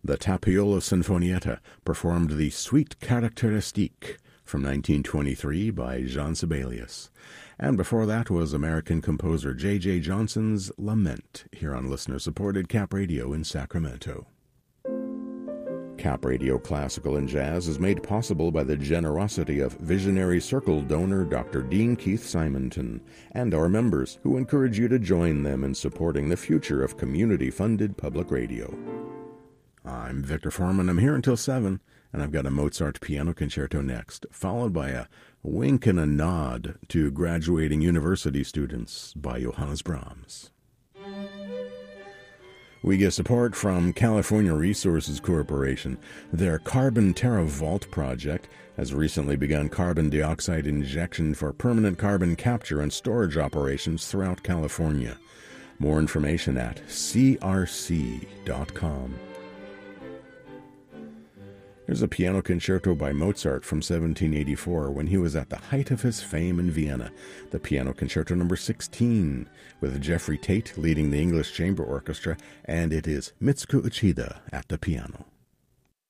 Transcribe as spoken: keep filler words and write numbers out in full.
The Tapiola Sinfonietta performed the Suite Caractéristique from nineteen twenty-three by Jean Sibelius. And before that was American composer J J Johnson's Lament, here on listener-supported Cap Radio in Sacramento. Cap Radio Classical and Jazz is made possible by the generosity of Visionary Circle donor Doctor Dean Keith Simonton and our members, who encourage you to join them in supporting the future of community-funded public radio. I'm Victor Foreman. I'm here until seven, and I've got a Mozart piano concerto next, followed by a wink and a nod to graduating university students by Johannes Brahms. We get support from California Resources Corporation. Their Carbon Terra Vault project has recently begun carbon dioxide injection for permanent carbon capture and storage operations throughout California. More information at c r c dot com. Here's a piano concerto by Mozart from seventeen eighty-four when he was at the height of his fame in Vienna. The Piano Concerto number sixteen, with Jeffrey Tate leading the English Chamber Orchestra, and it is Mitsuko Uchida at the piano.